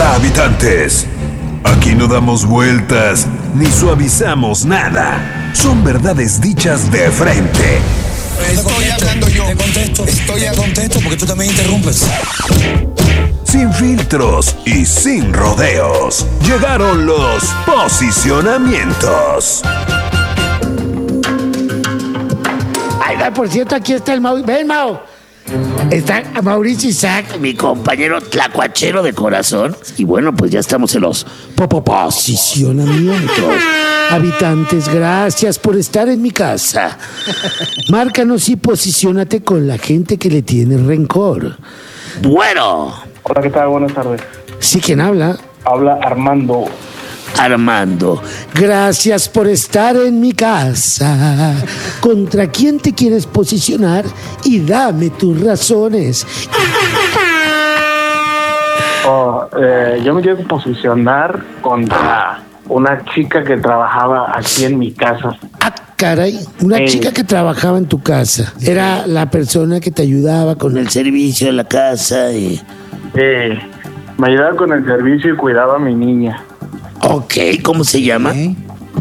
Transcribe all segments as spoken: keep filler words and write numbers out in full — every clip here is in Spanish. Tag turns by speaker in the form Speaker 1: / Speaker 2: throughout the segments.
Speaker 1: Habitantes, aquí no damos vueltas ni suavizamos nada. Son verdades dichas de frente.
Speaker 2: Estoy hablando yo. Te contesto. Estoy a contesto porque tú también interrumpes.
Speaker 1: Sin filtros y sin rodeos. Llegaron los posicionamientos.
Speaker 3: Ay, por cierto, aquí está el Mau. Ven, Mau. Está Mauricio Isaac, mi compañero tlacuachero de corazón. Y bueno, pues ya estamos en los posicionamientos. Habitantes, gracias por estar en mi casa. Márcanos y posiciónate con la gente que le tiene rencor. Bueno.
Speaker 4: Hola, ¿qué tal? Buenas tardes.
Speaker 3: ¿Sí, quién habla?
Speaker 4: Habla Armando.
Speaker 3: Armando, gracias por estar en mi casa. ¿Contra quién te quieres posicionar? Y dame tus razones.
Speaker 4: Oh, eh, yo me quiero posicionar contra una chica que trabajaba aquí en mi casa.
Speaker 3: Ah, caray, una
Speaker 4: Eh.
Speaker 3: chica que trabajaba en tu casa. Era la persona que te ayudaba con el servicio de la casa y...
Speaker 4: Eh, me ayudaba con el servicio y cuidaba a mi niña.
Speaker 3: Ok, ¿cómo se llama?
Speaker 4: Eh,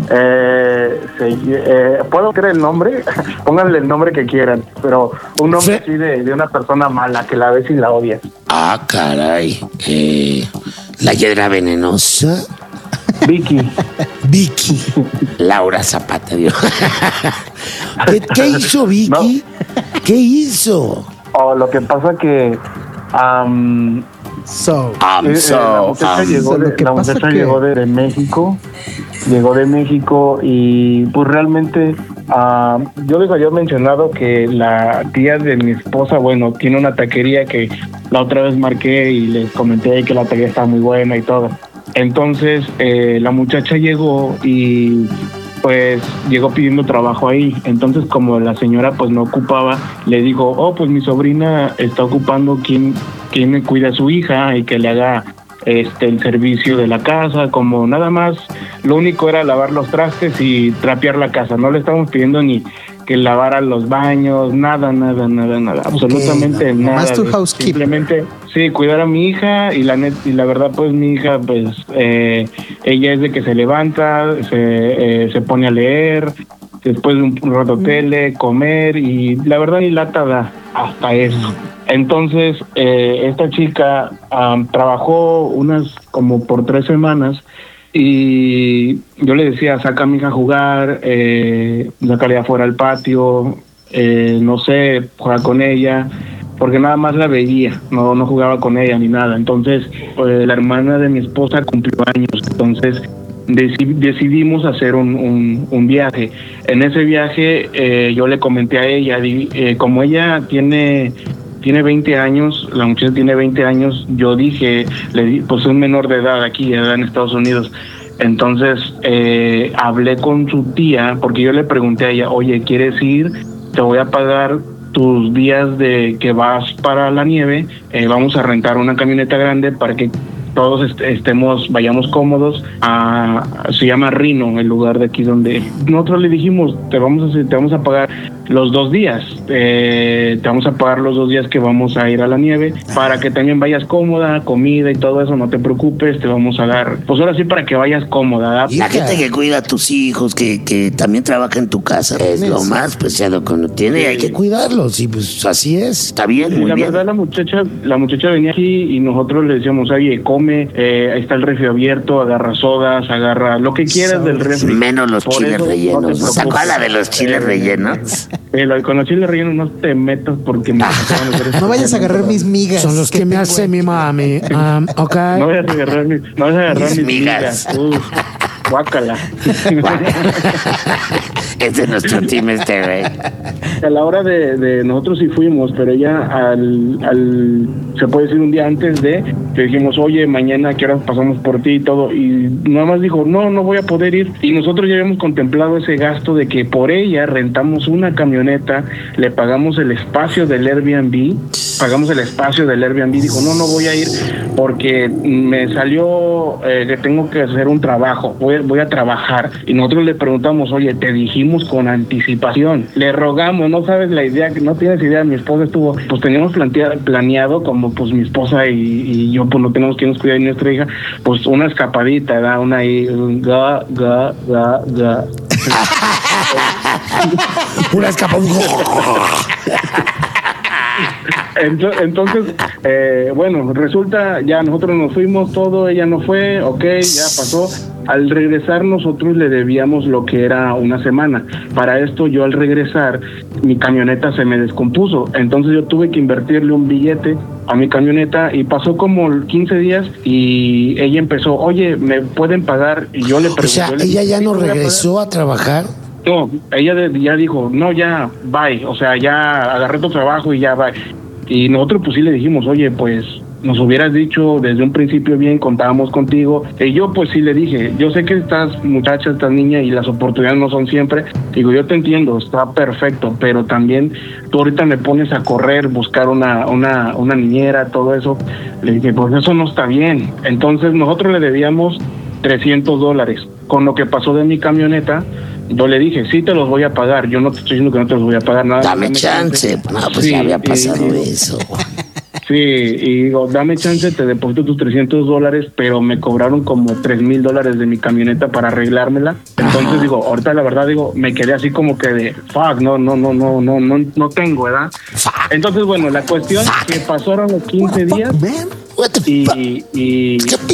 Speaker 4: se- eh, ¿Puedo creer el nombre? Pónganle el nombre que quieran, pero un nombre
Speaker 3: Fe-
Speaker 4: así de, de una persona mala que la ves y la odias.
Speaker 3: Ah, caray. Eh, la hiedra venenosa.
Speaker 4: Vicky.
Speaker 3: Vicky. Laura Zapata, Dios. ¿Qué, qué hizo Vicky? ¿Qué hizo?
Speaker 4: O lo que pasa que... am,
Speaker 5: So,
Speaker 3: I'm
Speaker 4: Eh, eh, la
Speaker 3: so,
Speaker 4: muchacha,
Speaker 3: um,
Speaker 4: llegó,
Speaker 5: so
Speaker 4: de,
Speaker 5: lo que
Speaker 4: la
Speaker 5: pasa
Speaker 4: muchacha
Speaker 5: que-
Speaker 4: llegó de, de México, llegó de México y pues realmente ah, yo les había mencionado que la tía de mi esposa, bueno, tiene una taquería que la otra vez marqué y les comenté que la taquería está muy buena y todo. Entonces eh, la muchacha llegó y pues llegó pidiendo trabajo ahí. Entonces como la señora pues no ocupaba, le digo, oh, pues mi sobrina está ocupando quien, quien me cuida a su hija y que le haga este el servicio de la casa, como nada más, lo único era lavar los trastes y trapear la casa. No le estábamos pidiendo ni que lavara los baños, nada, nada, nada, nada, absolutamente
Speaker 5: no,
Speaker 4: nada.
Speaker 5: nomás tu
Speaker 4: de-
Speaker 5: housekeeper.
Speaker 4: Simplemente, sí, cuidar a mi hija y la net, y la verdad, pues mi hija, pues eh, ella es de que se levanta, se, eh, se pone a leer, después de un rato tele, comer y la verdad ni lata da hasta eso. Entonces, eh, esta chica um, trabajó unas como por tres semanas y yo le decía, saca a mi hija a jugar, eh, sacarla afuera al patio, eh, no sé, jugar con ella, porque nada más la veía, no, no jugaba con ella ni nada. Entonces, eh, la hermana de mi esposa cumplió años, entonces deci- decidimos hacer un, un, un viaje. En ese viaje eh, yo le comenté a ella, di- eh, como ella tiene... Tiene veinte años, la muchacha tiene veinte años, yo dije, le di, pues es menor de edad aquí, edad en Estados Unidos. Entonces eh, hablé con su tía, porque yo le pregunté a ella, oye, ¿quieres ir? Te voy a pagar tus días de que vas para la nieve, eh, vamos a rentar una camioneta grande para que todos est- estemos, vayamos cómodos. A, se llama Reno, el lugar de aquí donde nosotros le dijimos, te vamos a hacer- te vamos a pagar los dos días, eh, te vamos a pagar los dos días que vamos a ir a la nieve para que también vayas cómoda, comida y todo eso, no te preocupes, te vamos a dar, pues ahora sí para que vayas cómoda, ¿verdad?
Speaker 3: La gente que cuida a tus hijos, que, que también trabaja en tu casa, es lo más preciado que uno tiene y hay que cuidarlos. Y pues así es, está bien,
Speaker 4: Y
Speaker 3: muy
Speaker 4: la
Speaker 3: bien.
Speaker 4: verdad la muchacha, la muchacha venía aquí y nosotros le decíamos, oye, come, eh, ahí está el refri abierto, agarra sodas, agarra lo que quieras del refri.
Speaker 3: Menos los
Speaker 4: Por
Speaker 3: chiles
Speaker 4: eso, no te
Speaker 3: rellenos. ¿No se
Speaker 4: preocupes.
Speaker 3: acuerda de los chiles
Speaker 4: Eh,
Speaker 3: rellenos?
Speaker 4: Eh, lo- con los chiles rellenos no te metas porque me acaban de hacer
Speaker 5: no
Speaker 4: esto.
Speaker 5: vayas a agarrar mis migas.
Speaker 3: Son los que me
Speaker 5: tengo
Speaker 3: hace
Speaker 5: aquí.
Speaker 3: mi mami. Um, ok.
Speaker 4: No vayas a agarrar mis, no vayas a agarrar
Speaker 3: Mis
Speaker 4: mis
Speaker 3: migas.
Speaker 4: migas. Uf, guácala.
Speaker 3: Este es nuestro team, este güey.
Speaker 4: A la hora de, de nosotros sí fuimos, pero ya al, al se puede decir un día antes de que dijimos, oye, mañana a qué horas pasamos por ti y todo, y nada más dijo, no, no voy a poder ir, y nosotros ya habíamos contemplado ese gasto de que por ella rentamos una camioneta, le pagamos el espacio del Airbnb, pagamos el espacio del Airbnb, dijo, no, no voy a ir porque me salió eh, que tengo que hacer un trabajo, voy, voy a trabajar, y nosotros le preguntamos, oye, te dijimos pedimos con anticipación. Le rogamos, no sabes la idea, no tienes idea, mi esposa estuvo, pues teníamos plantea, planeado como pues mi esposa y, y yo pues no tenemos que nos cuidar de nuestra hija, pues una escapadita, ¿verdad? Una ahí, ga, ga, ga, ga.
Speaker 3: Una escapadita.
Speaker 4: Entonces, eh, bueno, resulta, ya nosotros nos fuimos todo, ella no fue, ok, ya pasó. Al regresar nosotros le debíamos lo que era una semana. Para esto yo al regresar, mi camioneta se me descompuso. Entonces yo tuve que invertirle un billete a mi camioneta y pasó como quince días y ella empezó, oye, ¿me pueden pagar? Y yo le pregunté.
Speaker 3: O sea, ella ya no regresó a trabajar.
Speaker 4: No, ella de, ya dijo, no, ya, bye. O sea, ya agarré tu trabajo y ya, bye. Y nosotros pues sí le dijimos, oye, pues nos hubieras dicho desde un principio bien, contábamos contigo. Y yo pues sí le dije, yo sé que estás muchacha, estás niña y las oportunidades no son siempre. Digo, yo te entiendo, está perfecto, pero también tú ahorita me pones a correr, buscar una, una, una niñera, todo eso. Le dije, pues eso no está bien. Entonces nosotros le debíamos trescientos dólares. Con lo que pasó de mi camioneta, yo le dije, sí te los voy a pagar, yo no te estoy diciendo que no te los voy a pagar nada.
Speaker 3: Dame
Speaker 4: dame
Speaker 3: chance.
Speaker 4: chance.
Speaker 3: No, pues
Speaker 4: sí,
Speaker 3: ya había pasado
Speaker 4: y,
Speaker 3: eso.
Speaker 4: Sí, y digo, dame chance, te deposito tus trescientos dólares, pero me cobraron como tres mil dólares de mi camioneta para arreglármela. Entonces Ajá. digo, ahorita la verdad digo, me quedé así como que de, fuck, no, no, no, no, no, no, no tengo, ¿verdad? Entonces, bueno, la cuestión es que pasaron los quince días y, y,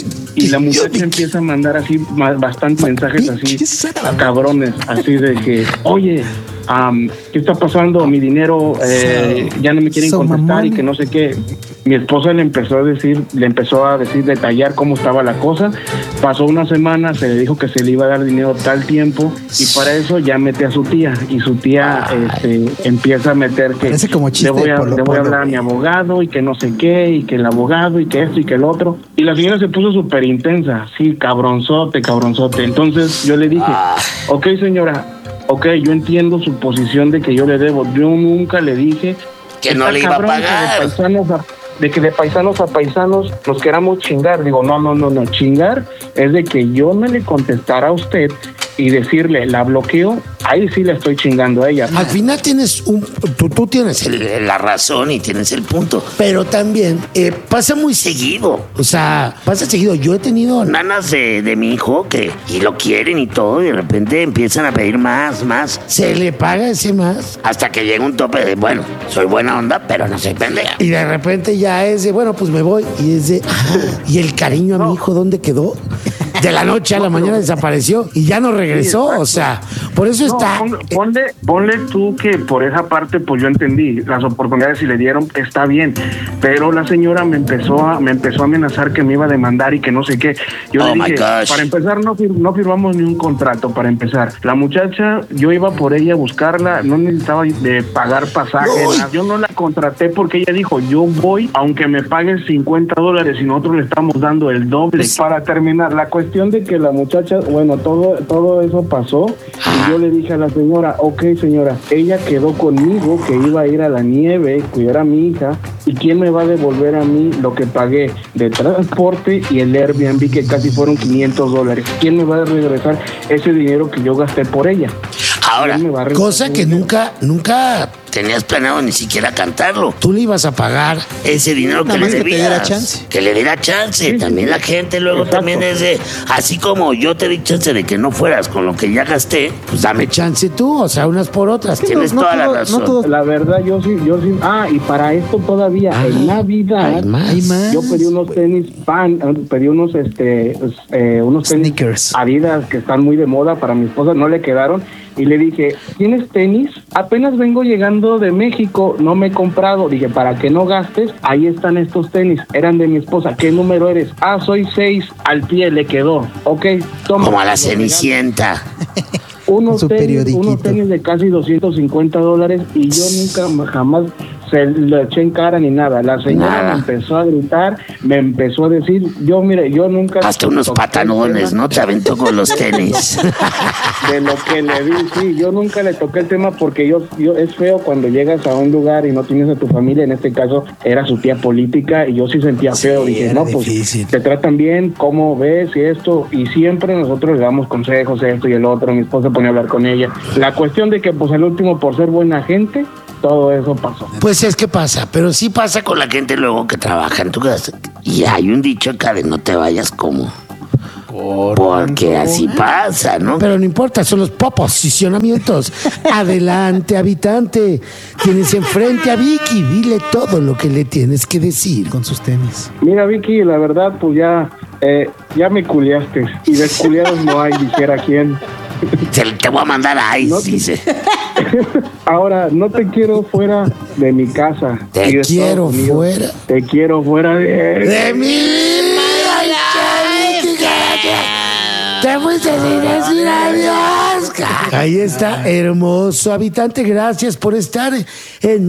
Speaker 4: y la muchacha empieza a mandar así bastantes mensajes así, cabrones, así de que, oye, Um, ¿qué está pasando? Mi dinero eh, ya no me quieren contestar y que no sé qué. Mi esposa le empezó a decir, le empezó a decir, detallar cómo estaba la cosa. Pasó una semana, se le dijo que se le iba a dar dinero tal tiempo y para eso ya mete a su tía y su tía este, empieza a meter que
Speaker 5: como
Speaker 4: le voy a, le voy a hablar a mi abogado y que no sé qué y que el abogado y que esto y que el otro. Y la señora se puso súper intensa, sí, cabronzote, cabronzote. Entonces yo le dije, ok señora, ok, yo entiendo su posición de que yo le debo. Yo nunca le dije
Speaker 3: que no le iba a pagar.
Speaker 4: De, paisanos a, de que de paisanos a paisanos nos queramos chingar. Digo, no, no, no, no. Chingar es de que yo no le contestara a usted y decirle, la bloqueo, ahí sí le estoy chingando a ella.
Speaker 3: Al final tienes un, tú, tú tienes el, la razón y tienes el punto, pero también eh, pasa muy seguido, o sea, pasa seguido. Yo he tenido nanas de, de mi hijo que y lo quieren y todo, y de repente empiezan a pedir más, más, se le paga ese más, hasta que llega un tope de, bueno, soy buena onda, pero no soy pendeja. Y de repente ya es de, bueno, pues me voy, y es de, ah, y el cariño a no. mi hijo, ¿dónde quedó? De la noche a la mañana desapareció y ya no regresó, sí, o sea, por eso
Speaker 4: no,
Speaker 3: está...
Speaker 4: Ponle, ponle, ponle tú que por esa parte, pues yo entendí, las oportunidades si le dieron, está bien, pero la señora me empezó a me empezó a amenazar que me iba a demandar y que no sé qué. Yo
Speaker 3: oh
Speaker 4: le dije, para empezar, no, fir, no firmamos ni un contrato, para empezar. La muchacha, yo iba por ella a buscarla, no necesitaba de pagar pasaje, no. Yo no la contraté porque ella dijo, yo voy, aunque me paguen cincuenta dólares y nosotros le estamos dando el doble. Pues, para terminar, la cuestión de que la muchacha, bueno, todo todo eso pasó y yo le dije a la señora, ok señora, ella quedó conmigo que iba a ir a la nieve, cuidar a mi hija, y quién me va a devolver a mí lo que pagué de transporte y el Airbnb que casi fueron quinientos dólares, quién me va a regresar ese dinero que yo gasté por ella.
Speaker 3: Ahora, cosa que nunca, nunca tenías planeado ni siquiera cantarlo. Tú le ibas a pagar ese dinero que le debías. Que, te diera chance. que le diera chance. Sí, también sí. La gente luego Exacto. también es de, así como yo te di chance de que no fueras con lo que ya gasté, pues dame chance tú, o sea, unas por otras. Sí, Tienes no, no toda todo, la razón. No todo.
Speaker 4: La verdad, yo sí, yo sí. Ah, y para esto todavía, ah, en Navidad,
Speaker 3: hay más, hay más.
Speaker 4: Yo pedí unos tenis pan, pedí unos, este, eh, unos tenis
Speaker 5: Sneakers.
Speaker 4: Adidas que están muy de moda para mi esposa, no le quedaron. Y le dije, ¿tienes tenis? Apenas vengo llegando de México, no me he comprado. Dije, para que no gastes, ahí están estos tenis. Eran de mi esposa. ¿Qué número eres? Ah, soy seis. Al pie le quedó. Ok, toma.
Speaker 3: Como a la Cenicienta.
Speaker 4: Unos tenis, unos tenis de casi doscientos cincuenta dólares y yo nunca jamás se lo eché en cara ni nada. La señora
Speaker 3: Nada.
Speaker 4: me empezó a gritar, me empezó a decir, yo mire, yo nunca...
Speaker 3: Hasta unos
Speaker 4: toqué el
Speaker 3: patanones,
Speaker 4: tema
Speaker 3: ¿no? Te aventó con los tenis.
Speaker 4: De lo que le vi, sí, yo nunca le toqué el tema porque yo, yo es feo cuando llegas a un lugar y no tienes a tu familia, en este caso era su tía política y yo sí sentía feo,
Speaker 2: Sí,
Speaker 4: dije,
Speaker 2: era
Speaker 4: no, pues
Speaker 2: difícil.
Speaker 4: te tratan bien, ¿cómo ves? Y esto, y siempre nosotros le damos consejos, esto y el otro, mi esposa pone a hablar con ella. La cuestión de que pues el último por ser buena gente, todo eso pasó.
Speaker 3: Pues es que pasa, pero sí pasa con la gente luego que trabaja en tu casa. Y hay un dicho acá de no te vayas como... Porque así pasa, ¿no? Pero no importa, son los posicionamientos. Adelante, habitante. Tienes enfrente a Vicky. Dile todo lo que le tienes que decir.
Speaker 5: Con sus tenis.
Speaker 4: Mira, Vicky, la verdad, pues ya, eh, ya me culiaste. Y desculiados no hay, dijera quién.
Speaker 3: Te, te voy a mandar a Ice,
Speaker 4: No te-
Speaker 3: dice.
Speaker 4: Ahora, no te quiero fuera de mi casa.
Speaker 3: Te
Speaker 4: y de
Speaker 3: quiero
Speaker 4: Estados Unidos.
Speaker 3: fuera.
Speaker 4: Te quiero fuera de...
Speaker 3: ¡De mi vida! Te fuiste sin decir adiós. Ahí está, hermoso habitante. Gracias por estar en